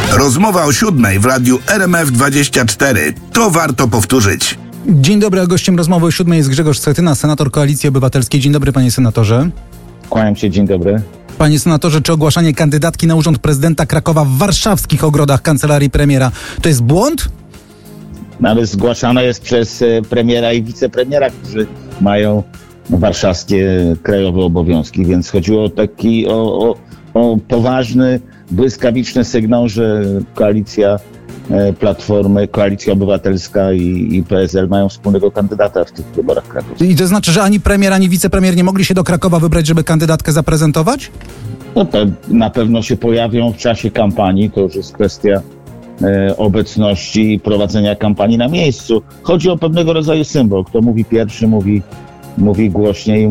Rozmowa o 7:00 w radiu RMF24. To warto powtórzyć. Dzień dobry, a gościem rozmowy o 7:00 jest Grzegorz Schetyna, senator Koalicji Obywatelskiej. Dzień dobry, panie senatorze. Kłaniam się, dzień dobry. Panie senatorze, czy ogłaszanie kandydatki na urząd prezydenta Krakowa w warszawskich ogrodach kancelarii premiera to jest błąd? Ale zgłaszane jest przez premiera i wicepremiera, którzy mają warszawskie krajowe obowiązki, więc chodziło o taki o poważny, błyskawiczny sygnał, że koalicja Platformy, Koalicja Obywatelska i PSL mają wspólnego kandydata w tych wyborach krakowskich. I to znaczy, że ani premier, ani wicepremier nie mogli się do Krakowa wybrać, żeby kandydatkę zaprezentować? No to na pewno się pojawią w czasie kampanii, to już jest kwestia obecności i prowadzenia kampanii na miejscu. Chodzi o pewnego rodzaju symbol. Kto mówi pierwszy, mówi głośniej,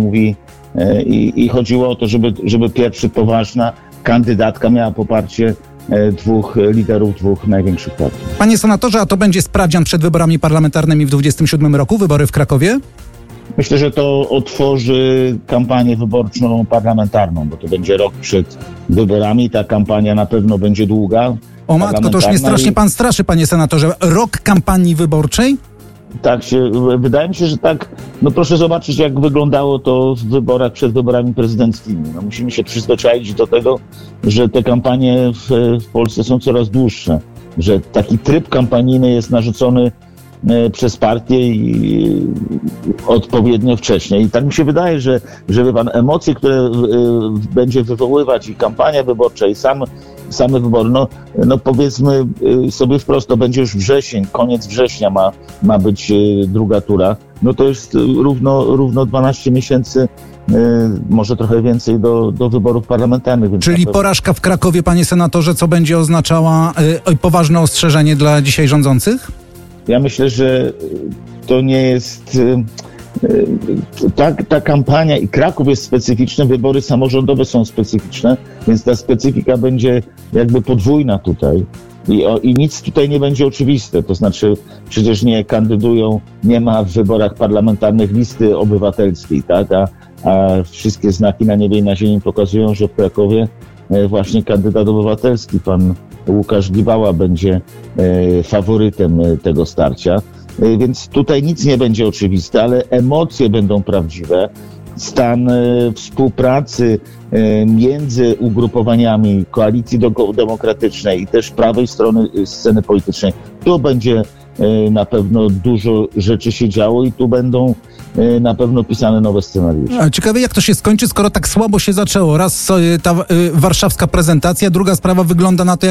i chodziło o to, żeby pierwszy poważna kandydatka miała poparcie dwóch liderów dwóch największych partii. Panie senatorze, a to będzie sprawdzian przed wyborami parlamentarnymi w 2027 roku, wybory w Krakowie? Myślę, że to otworzy kampanię wyborczą parlamentarną, bo to będzie rok przed wyborami. Ta kampania na pewno będzie długa. O matko, to już mnie strasznie pan straszy, panie senatorze. Rok kampanii wyborczej? Tak wydaje mi się, że tak. No proszę zobaczyć, jak wyglądało to w wyborach przed wyborami prezydenckimi. No musimy się przyzwyczaić do tego, że te kampanie w Polsce są coraz dłuższe, że taki tryb kampanijny jest narzucony przez partię i odpowiednio wcześniej. I tak mi się wydaje, że żeby pan emocje, które będzie wywoływać i kampania wyborcza i same wybory, no powiedzmy sobie wprost, to będzie już wrzesień, koniec września ma być druga tura. No to jest równo 12 miesięcy, może trochę więcej do wyborów parlamentarnych. Więc czyli porażka w Krakowie, panie senatorze, co będzie oznaczała poważne ostrzeżenie dla dzisiaj rządzących? Ja myślę, że to nie jest... Ta kampania i Kraków jest specyficzny, wybory samorządowe są specyficzne, więc ta specyfika będzie jakby podwójna tutaj. I nic tutaj nie będzie oczywiste. To znaczy przecież nie ma w wyborach parlamentarnych listy obywatelskiej, tak? A wszystkie znaki na niebie i na ziemi pokazują, że w Krakowie właśnie kandydat obywatelski, pan Łukasz Gibała, będzie faworytem tego starcia. Więc tutaj nic nie będzie oczywiste, ale emocje będą prawdziwe. Stan współpracy między ugrupowaniami Koalicji Demokratycznej i też prawej strony sceny politycznej, tu będzie na pewno dużo rzeczy się działo i tu będą na pewno pisane nowe scenariusze. Ciekawe, jak to się skończy, skoro tak słabo się zaczęło. Raz ta warszawska prezentacja, druga sprawa wygląda na to,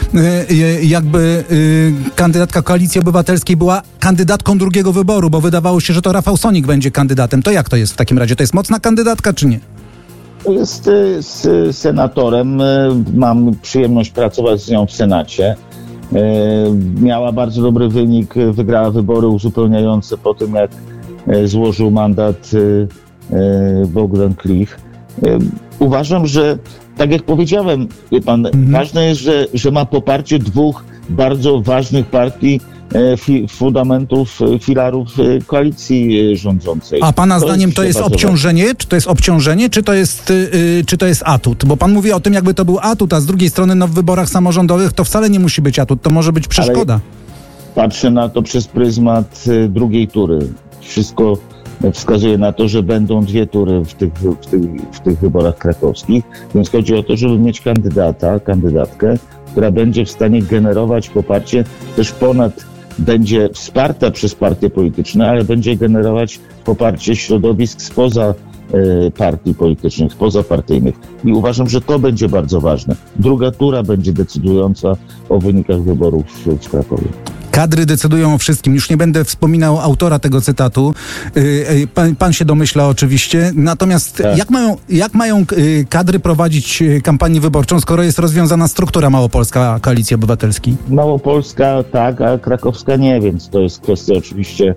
jakby kandydatka Koalicji Obywatelskiej była kandydatką drugiego wyboru, bo wydawało się, że to Rafał Sonik będzie kandydatem. To jak to jest w takim razie? To jest mocna kandydatka, czy nie? Jest senatorem. Mam przyjemność pracować z nią w Senacie. Miała bardzo dobry wynik, wygrała wybory uzupełniające po tym, jak złożył mandat Bogdan Klich. Uważam, że tak jak powiedziałem, wie pan, ważne jest, że ma poparcie dwóch bardzo ważnych partii, fundamentów, filarów koalicji rządzącej. A pana zdaniem to jest obciążenie? Czy to jest obciążenie, czy to jest atut? Bo pan mówi o tym, jakby to był atut, a z drugiej strony w wyborach samorządowych to wcale nie musi być atut, to może być przeszkoda. Ale patrzę na to przez pryzmat drugiej tury. Wszystko wskazuje na to, że będą dwie tury w tych wyborach krakowskich, więc chodzi o to, żeby mieć kandydatkę, która będzie w stanie generować poparcie, też będzie wsparta przez partie polityczne, ale będzie generować poparcie środowisk spoza partii politycznych, pozapartyjnych. I uważam, że to będzie bardzo ważne. Druga tura będzie decydująca o wynikach wyborów w Krakowie. Kadry decydują o wszystkim. Już nie będę wspominał autora tego cytatu. Pan się domyśla oczywiście. Natomiast tak. Jak mają kadry prowadzić kampanię wyborczą, skoro jest rozwiązana struktura małopolska Koalicji Obywatelskiej? Małopolska tak, a krakowska nie, więc to jest kwestia oczywiście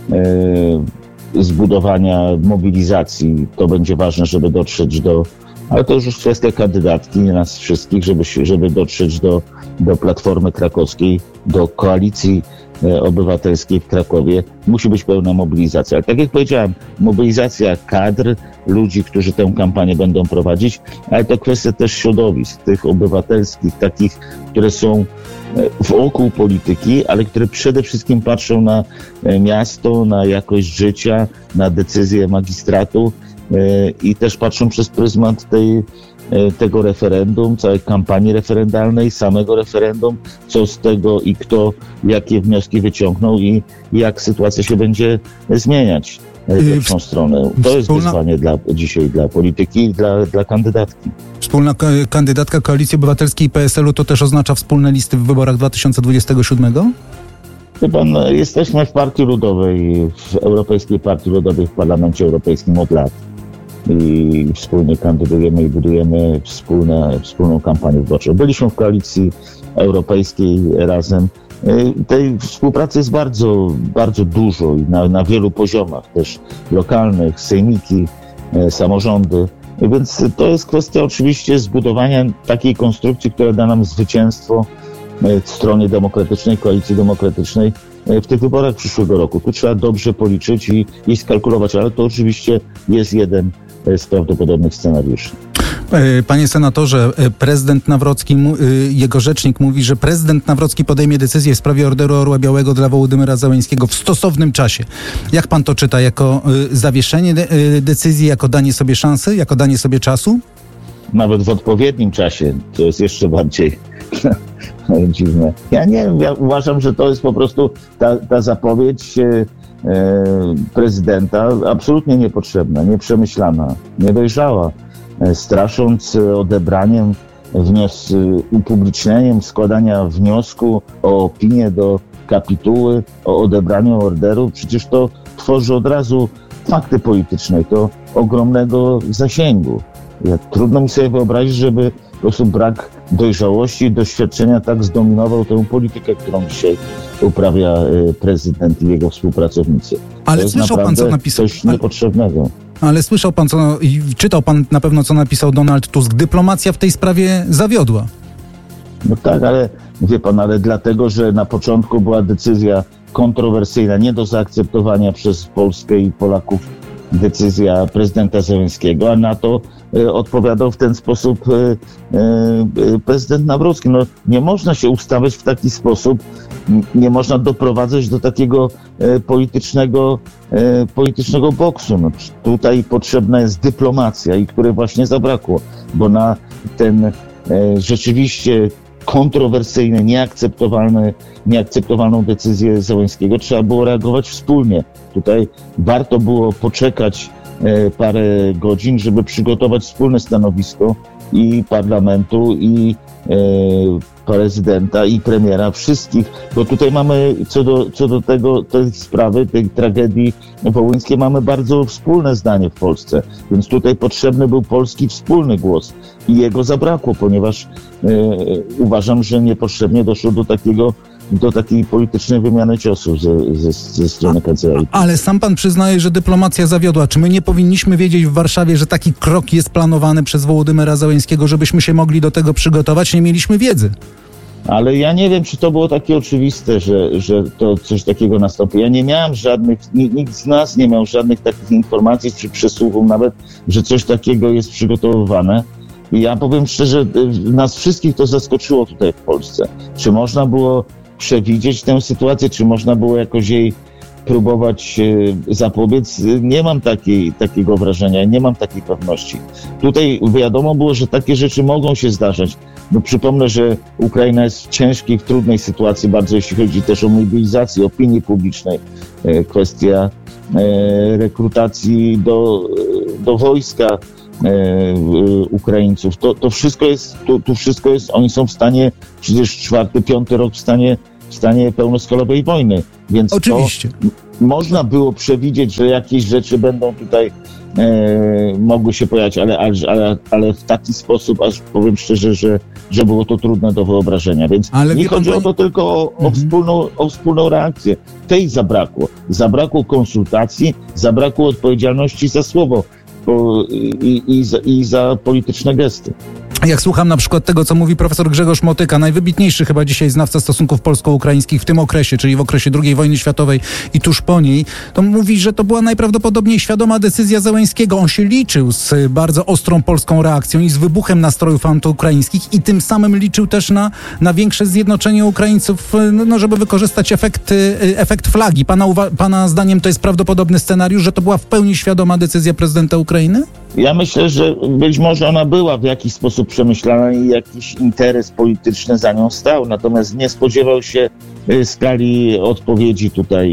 zbudowania mobilizacji. To będzie ważne, żeby dotrzeć ale to już kwestia kandydatki, nie nas wszystkich, żeby dotrzeć do Platformy Krakowskiej, do koalicji Obywatelskiej w Krakowie musi być pełna mobilizacja. Ale tak jak powiedziałem, mobilizacja kadr, ludzi, którzy tę kampanię będą prowadzić, ale to kwestia też środowisk, tych obywatelskich, takich, które są wokół polityki, ale które przede wszystkim patrzą na miasto, na jakość życia, na decyzje magistratu i też patrzą przez pryzmat tego referendum, całej kampanii referendalnej, samego referendum, co z tego i kto, jakie wnioski wyciągnął i jak sytuacja się będzie zmieniać w lepszą stronę. To jest wyzwanie dzisiaj dla polityki i dla kandydatki. Wspólna kandydatka Koalicji Obywatelskiej i PSL-u to też oznacza wspólne listy w wyborach 2027? Wie pan, jesteśmy w Partii Ludowej, w Europejskiej Partii Ludowej w Parlamencie Europejskim od lat. I wspólnie kandydujemy i budujemy wspólną kampanię wyborczą. Byliśmy w Koalicji Europejskiej razem. Tej współpracy jest bardzo, bardzo dużo i na wielu poziomach, też lokalnych, sejmiki, samorządy. Więc to jest kwestia oczywiście zbudowania takiej konstrukcji, która da nam zwycięstwo w stronie demokratycznej, Koalicji Demokratycznej w tych wyborach przyszłego roku. Tu trzeba dobrze policzyć i skalkulować, ale to oczywiście jest jeden z prawdopodobnych scenariuszy. Panie senatorze, prezydent Nawrocki, jego rzecznik mówi, że prezydent Nawrocki podejmie decyzję w sprawie Orderu Orła Białego dla Wołodymyra Zełenskiego w stosownym czasie. Jak pan to czyta? Jako zawieszenie decyzji, jako danie sobie szansy, jako danie sobie czasu? Nawet w odpowiednim czasie. To jest jeszcze bardziej dziwne. Ja nie wiem, ja uważam, że to jest po prostu ta zapowiedź prezydenta absolutnie niepotrzebna, nieprzemyślana, niedojrzała, strasząc odebraniem, upublicznieniem składania wniosku o opinię do kapituły, o odebraniu orderu. Przecież to tworzy od razu fakty polityczne, to ogromnego zasięgu. Trudno mi sobie wyobrazić, żeby po prostu brak dojrzałości i doświadczenia tak zdominował tę politykę, którą dzisiaj uprawia prezydent i jego współpracownicy. Ale słyszał pan, co napisał? Coś niepotrzebnego. Ale słyszał pan, i czytał pan na pewno, co napisał Donald Tusk. Dyplomacja w tej sprawie zawiodła. No tak, ale wie pan, ale dlatego, że na początku była decyzja kontrowersyjna, nie do zaakceptowania przez Polskę i Polaków decyzja prezydenta Zełenskiego, a na to odpowiadał w ten sposób prezydent Nawrocki. No, nie można się ustawiać w taki sposób, nie można doprowadzać do takiego politycznego boksu. No, tutaj potrzebna jest dyplomacja i której właśnie zabrakło, bo na ten rzeczywiście kontrowersyjny, nieakceptowalną decyzję Zełenskiego trzeba było reagować wspólnie. Tutaj warto było poczekać parę godzin, żeby przygotować wspólne stanowisko i parlamentu, i prezydenta, i premiera, wszystkich, bo tutaj mamy co do tej sprawy, tej tragedii wołyńskiej, mamy bardzo wspólne zdanie w Polsce, więc tutaj potrzebny był polski wspólny głos i jego zabrakło, ponieważ uważam, że niepotrzebnie doszło do takiej politycznej wymiany ciosów ze strony kancelarii. Ale sam pan przyznaje, że dyplomacja zawiodła. Czy my nie powinniśmy wiedzieć w Warszawie, że taki krok jest planowany przez Wołodymyra Zełenskiego, żebyśmy się mogli do tego przygotować? Nie mieliśmy wiedzy. Ale ja nie wiem, czy to było takie oczywiste, że to coś takiego nastąpi. Ja nie miałem nikt z nas nie miał żadnych takich informacji, czy przesłuchów nawet, że coś takiego jest przygotowywane. I ja powiem szczerze, nas wszystkich to zaskoczyło tutaj w Polsce. Czy można było przewidzieć tę sytuację, czy można było jakoś jej próbować zapobiec? Nie mam takiego wrażenia, nie mam takiej pewności. Tutaj wiadomo było, że takie rzeczy mogą się zdarzać. No przypomnę, że Ukraina jest w ciężkiej, w trudnej sytuacji, bardzo jeśli chodzi też o mobilizację opinii publicznej, kwestia rekrutacji do wojska Ukraińców. To wszystko jest, tu wszystko jest, oni są w stanie, przecież 4., 5. rok w stanie pełnoskalowej wojny, więc oczywiście można było przewidzieć, że jakieś rzeczy będą tutaj mogły się pojawiać, ale w taki sposób, aż powiem szczerze, że było to trudne do wyobrażenia, więc nie chodzi o to tylko o wspólną reakcję. Tej zabrakło konsultacji, zabrakło odpowiedzialności za słowo i za polityczne gesty. Jak słucham na przykład tego, co mówi profesor Grzegorz Motyka, najwybitniejszy chyba dzisiaj znawca stosunków polsko-ukraińskich w tym okresie, czyli w okresie II wojny światowej i tuż po niej, to mówi, że to była najprawdopodobniej świadoma decyzja Zełenskiego. On się liczył z bardzo ostrą polską reakcją i z wybuchem nastrojów antyukraińskich i tym samym liczył też na większe zjednoczenie Ukraińców, żeby wykorzystać efekt flagi. Pana zdaniem to jest prawdopodobny scenariusz, że to była w pełni świadoma decyzja prezydenta Ukrainy? Ja myślę, że być może ona była w jakiś sposób przemyślana i jakiś interes polityczny za nią stał, natomiast nie spodziewał się skali odpowiedzi tutaj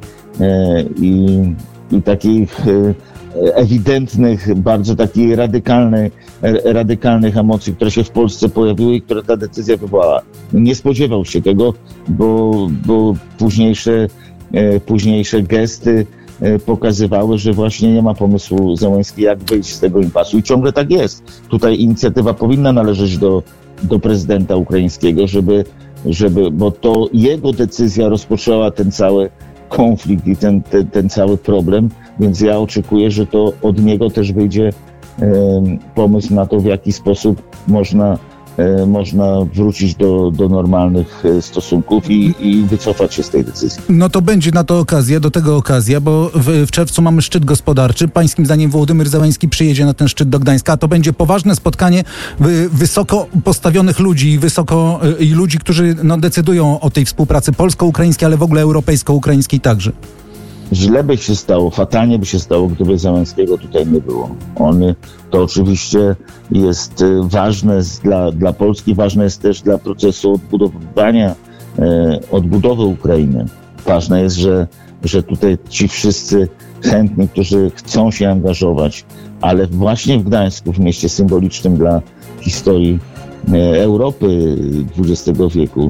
i takich ewidentnych, bardzo takich radykalnych emocji, które się w Polsce pojawiły i które ta decyzja wywołała. Nie spodziewał się tego, bo późniejsze gesty pokazywały, że właśnie nie ma pomysłu Zełenski, jak wyjść z tego impasu. I ciągle tak jest. Tutaj inicjatywa powinna należeć do prezydenta ukraińskiego, bo to jego decyzja rozpoczęła ten cały konflikt i ten cały problem, więc ja oczekuję, że to od niego też wyjdzie pomysł na to, w jaki sposób można wrócić do normalnych stosunków i wycofać się z tej decyzji. No to będzie na to do tego okazja, bo w czerwcu mamy szczyt gospodarczy. Pańskim zdaniem Wołodymyr Zełenski przyjedzie na ten szczyt do Gdańska, a to będzie poważne spotkanie wysoko postawionych ludzi i ludzi, którzy decydują o tej współpracy polsko-ukraińskiej, ale w ogóle europejsko-ukraińskiej także. Źle by się stało, fatalnie by się stało, gdyby Zełenskiego tutaj nie było. To oczywiście jest ważne dla Polski, ważne jest też dla procesu odbudowy Ukrainy. Ważne jest, że tutaj ci wszyscy chętni, którzy chcą się angażować, ale właśnie w Gdańsku, w mieście symbolicznym dla historii Europy XX wieku,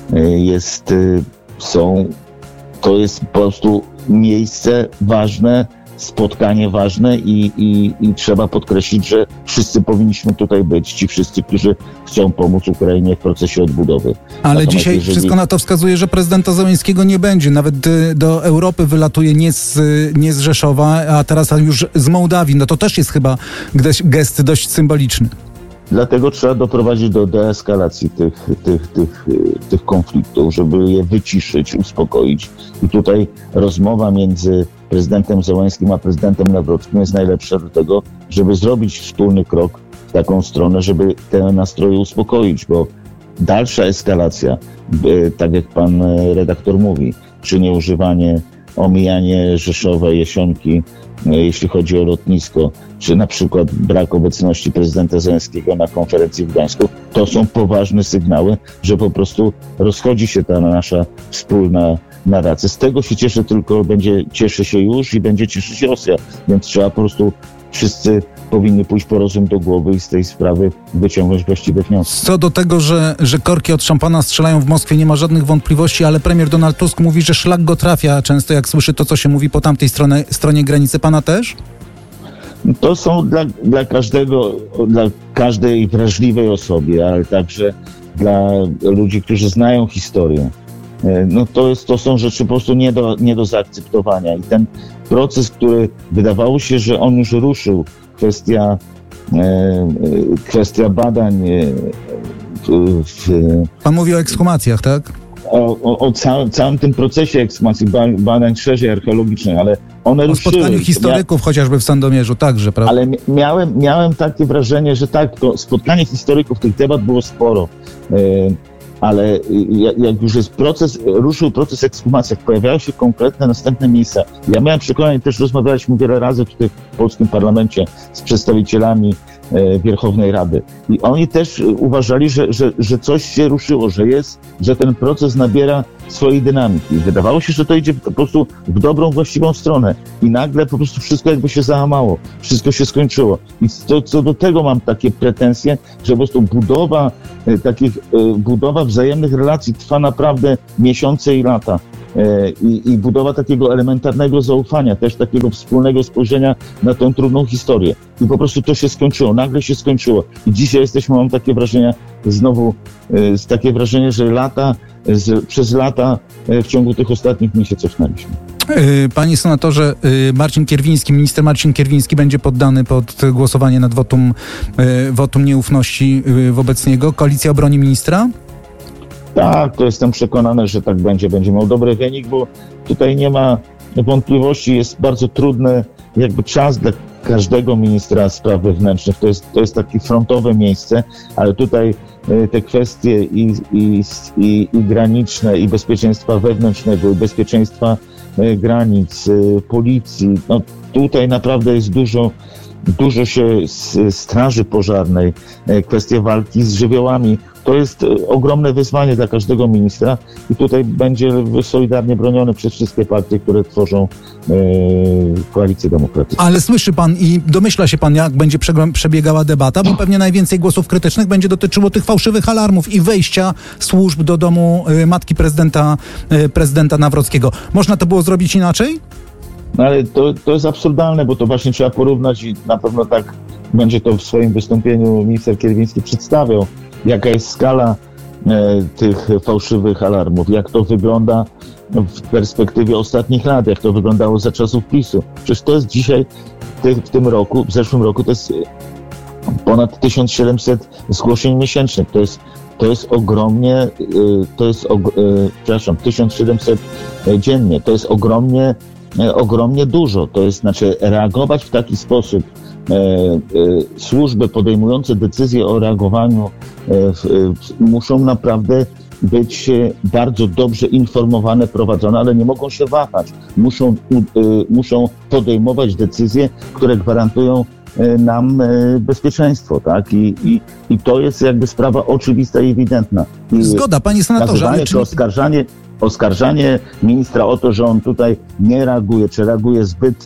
to jest po prostu miejsce ważne, spotkanie ważne i trzeba podkreślić, że wszyscy powinniśmy tutaj być, ci wszyscy, którzy chcą pomóc Ukrainie w procesie odbudowy. Ale natomiast dzisiaj wszystko na to wskazuje, że prezydenta Zełenskiego nie będzie. Nawet do Europy wylatuje nie z Rzeszowa, a teraz już z Mołdawii. No to też jest chyba gest dość symboliczny. Dlatego trzeba doprowadzić do deeskalacji tych konfliktów, żeby je wyciszyć, uspokoić. I tutaj rozmowa między prezydentem Zełenskim a prezydentem Nawrockim jest najlepsza do tego, żeby zrobić wspólny krok w taką stronę, żeby te nastroje uspokoić, bo dalsza eskalacja, tak jak pan redaktor mówi, czy nieużywanie, omijanie Rzeszowa, Jesionki, jeśli chodzi o lotnisko, czy na przykład brak obecności prezydenta Zełenskiego na konferencji w Gdańsku, to są poważne sygnały, że po prostu rozchodzi się ta nasza wspólna narracja. Z tego się cieszy się już i będzie cieszyć się Rosja, więc trzeba po prostu wszyscy powinni pójść po rozum do głowy i z tej sprawy wyciągnąć właściwe wnioski. Co do tego, że korki od szampana strzelają w Moskwie, nie ma żadnych wątpliwości, ale premier Donald Tusk mówi, że szlak go trafia często, jak słyszy to, co się mówi po tamtej stronie granicy. Pana też? To są dla każdej wrażliwej osoby, ale także dla ludzi, którzy znają historię. To są rzeczy po prostu nie do zaakceptowania. I ten proces, który wydawało się, że on już ruszył, kwestia badań. Pan mówi o ekshumacjach, tak? O całym tym procesie ekshumacji, badań szerzej archeologicznych, ale one ruszyły. O spotkaniu historyków chociażby w Sandomierzu także, prawda? Ale miałem takie wrażenie, że tak, to spotkanie historyków, tych debat było sporo. Ale jak już ruszył proces ekshumacji, pojawiały się konkretne następne miejsca. Ja miałem przekonanie, też rozmawialiśmy wiele razy tutaj w polskim parlamencie z przedstawicielami Wierchownej Rady. I oni też uważali, że coś się ruszyło, że ten proces nabiera swojej dynamiki. Wydawało się, że to idzie po prostu w dobrą, właściwą stronę. I nagle po prostu wszystko jakby się załamało. Wszystko się skończyło. I co do tego mam takie pretensje, że po prostu budowa wzajemnych relacji trwa naprawdę miesiące i lata. I budowa takiego elementarnego zaufania, też takiego wspólnego spojrzenia na tą trudną historię. I po prostu to się skończyło, nagle się skończyło. I dzisiaj mam takie wrażenie, że przez lata w ciągu tych ostatnich dni się cofnęliśmy. Panie senatorze, minister Marcin Kierwiński będzie poddany pod głosowanie nad wotum nieufności wobec niego. Koalicja obroni ministra? Tak, to jestem przekonany, że tak będzie. Będzie miał dobry wynik, bo tutaj nie ma wątpliwości. Jest bardzo trudny jakby czas dla każdego ministra spraw wewnętrznych. To jest takie frontowe miejsce, ale tutaj te kwestie i graniczne, i bezpieczeństwa wewnętrznego, i bezpieczeństwa granic, policji, no tutaj naprawdę jest dużo się straży pożarnej, kwestie walki z żywiołami. To jest ogromne wyzwanie dla każdego ministra i tutaj będzie solidarnie broniony przez wszystkie partie, które tworzą koalicję demokratyczną. Ale słyszy pan i domyśla się pan, jak będzie przebiegała debata, bo pewnie najwięcej głosów krytycznych będzie dotyczyło tych fałszywych alarmów i wejścia służb do domu matki prezydenta Nawrockiego. Można to było zrobić inaczej? No ale to jest absurdalne, bo to właśnie trzeba porównać i na pewno tak będzie to w swoim wystąpieniu minister Kierwiński przedstawiał, jaka jest skala tych fałszywych alarmów, jak to wygląda w perspektywie ostatnich lat, jak to wyglądało za czasów PiS-u. Przecież to jest dzisiaj, w zeszłym roku to jest ponad 1700 zgłoszeń miesięcznych. To jest ogromnie, 1700 dziennie. To jest ogromnie dużo. To jest, znaczy, reagować w taki sposób. Służby podejmujące decyzje o reagowaniu muszą naprawdę być bardzo dobrze informowane, prowadzone, ale nie mogą się wahać. Muszą podejmować decyzje, które gwarantują nam bezpieczeństwo, tak? I to jest jakby sprawa oczywista i ewidentna. Zgoda, panie senatorze. Ale oskarżanie ministra o to, że on tutaj nie reaguje, czy reaguje zbyt,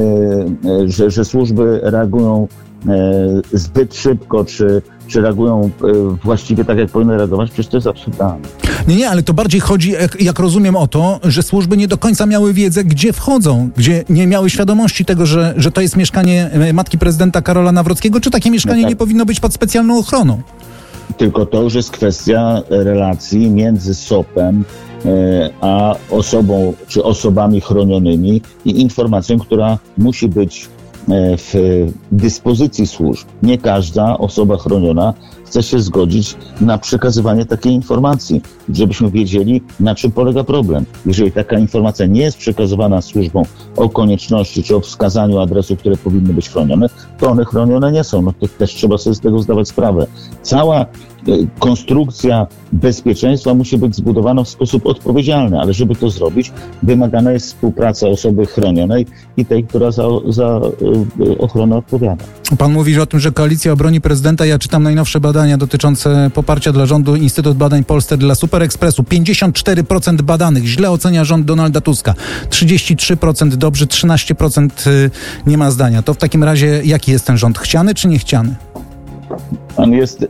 że służby reagują zbyt szybko, czy reagują właściwie tak, jak powinny reagować, przecież to jest absurdalne. Nie, ale to bardziej chodzi, jak rozumiem, o to, że służby nie do końca miały wiedzę, gdzie wchodzą, gdzie nie miały świadomości tego, że to jest mieszkanie matki prezydenta Karola Nawrockiego, czy takie mieszkanie nie powinno być pod specjalną ochroną? Tylko to już jest kwestia relacji między SOP-em a osobą, czy osobami chronionymi i informacją, która musi być w dyspozycji służb. Nie każda osoba chroniona chce się zgodzić na przekazywanie takiej informacji, żebyśmy wiedzieli, na czym polega problem. Jeżeli taka informacja nie jest przekazywana służbom o konieczności czy o wskazaniu adresów, które powinny być chronione, to one chronione nie są. No to też trzeba sobie z tego zdawać sprawę. Cała konstrukcja bezpieczeństwa musi być zbudowana w sposób odpowiedzialny, ale żeby to zrobić, wymagana jest współpraca osoby chronionej i tej, która za ochronę odpowiada. Pan mówi o tym, że Koalicja obroni prezydenta. Ja czytam najnowsze badania dotyczące poparcia dla rządu. Instytut Badań Polsce dla Super Expressu. 54% badanych źle ocenia rząd Donalda Tuska. 33% dobrze, 13% nie ma zdania. To w takim razie jaki jest ten rząd? Chciany czy niechciany? On jest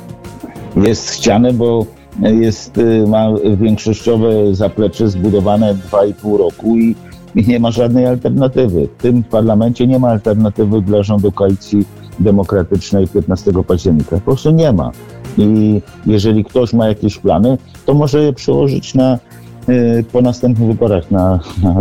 chciany, bo ma większościowe zaplecze zbudowane 2,5 roku i nie ma żadnej alternatywy. W tym parlamencie nie ma alternatywy dla rządu Koalicji Demokratycznej 15 października. Po prostu nie ma. I jeżeli ktoś ma jakieś plany, to może je przełożyć po następnych wyborach na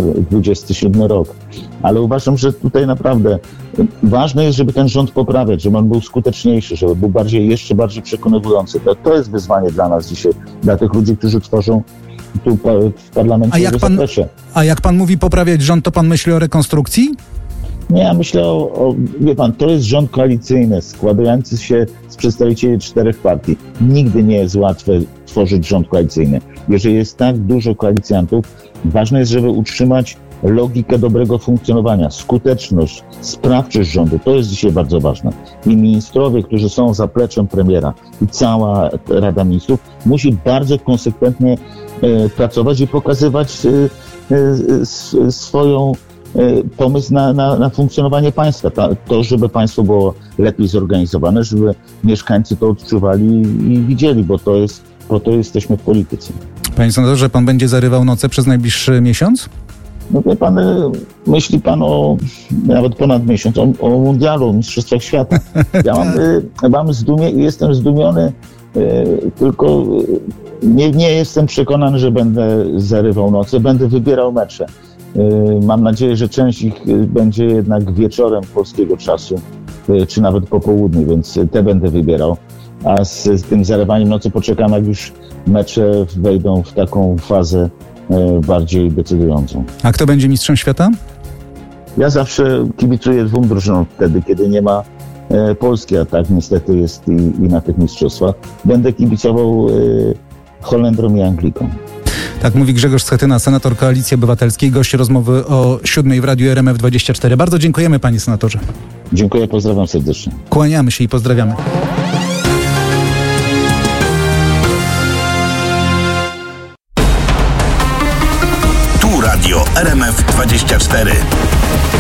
27 rok. Ale uważam, że tutaj naprawdę ważne jest, żeby ten rząd poprawiać, żeby on był skuteczniejszy, żeby był jeszcze bardziej przekonywujący. To jest wyzwanie dla nas dzisiaj, dla tych ludzi, którzy tworzą tu w parlamencie. A jak pan mówi poprawiać rząd, to pan myśli o rekonstrukcji? Nie, ja myślę wie pan, to jest rząd koalicyjny, składający się z przedstawicieli 4 partii. Nigdy nie jest łatwe tworzyć rząd koalicyjny. Jeżeli jest tak dużo koalicjantów, ważne jest, żeby utrzymać logikę dobrego funkcjonowania, skuteczność, sprawczość rządu. To jest dzisiaj bardzo ważne. I ministrowie, którzy są zapleczem premiera i cała Rada Ministrów musi bardzo konsekwentnie pracować i pokazywać swoją pomysł na funkcjonowanie państwa. To, żeby państwo było lepiej zorganizowane, żeby mieszkańcy to odczuwali i widzieli, bo po to jesteśmy w polityce. Panie senatorze, pan będzie zarywał noce przez najbliższy miesiąc? No wie pan, myśli pan o nawet ponad miesiąc, o mundialu, o mistrzostwach świata. Ja jestem zdumiony, tylko nie jestem przekonany, że będę zarywał noce, będę wybierał mecze. Mam nadzieję, że część ich będzie jednak wieczorem polskiego czasu, czy nawet po południu, więc te będę wybierał. A z tym zarywaniem nocy poczekam, jak już mecze wejdą w taką fazę bardziej decydującą. A kto będzie mistrzem świata? Ja zawsze kibicuję dwóm drużynom wtedy, kiedy nie ma Polski, a tak niestety jest i na tych mistrzostwach. Będę kibicował Holendrom i Anglikom. Tak mówi Grzegorz Schetyna, senator Koalicji Obywatelskiej, gość rozmowy o 7 w Radiu RMF24. Bardzo dziękujemy, panie senatorze. Dziękuję, pozdrawiam serdecznie. Kłaniamy się i pozdrawiamy. Tu Radio RMF24.